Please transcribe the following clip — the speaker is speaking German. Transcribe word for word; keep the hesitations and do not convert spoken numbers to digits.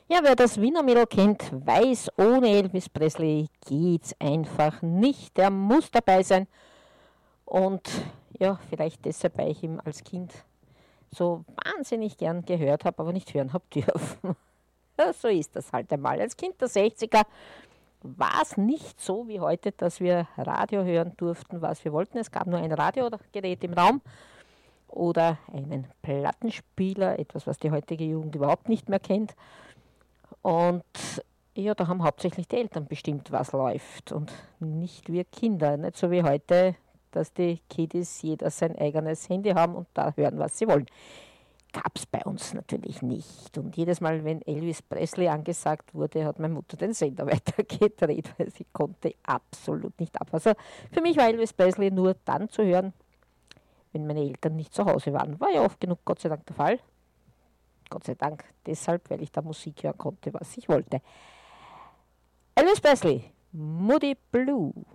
Ja, wer das Wiener Mädel kennt, weiß, ohne Elvis Presley geht's einfach nicht. Der muss dabei sein. Und ja, vielleicht deshalb, weil ich ihn als Kind so wahnsinnig gern gehört habe, aber nicht hören habe dürfen. Ja, so ist das halt einmal. Als Kind der sechziger war es nicht so wie heute, dass wir Radio hören durften, was wir wollten. Es gab nur ein Radiogerät im Raum oder einen Plattenspieler, etwas, was die heutige Jugend überhaupt nicht mehr kennt. Und ja, da haben hauptsächlich die Eltern bestimmt, was läuft und nicht wir Kinder. Nicht so wie heute, dass die Kiddies jeder sein eigenes Handy haben und da hören, was sie wollen. Gab es bei uns natürlich nicht. Und jedes Mal, wenn Elvis Presley angesagt wurde, hat meine Mutter den Sender weitergedreht, weil sie konnte absolut nicht ab. Also für mich war Elvis Presley nur dann zu hören, wenn meine Eltern nicht zu Hause waren. War ja oft genug, Gott sei Dank, der Fall. Gott sei Dank deshalb, weil ich da Musik hören konnte, was ich wollte. Elvis Presley, Moody Blue.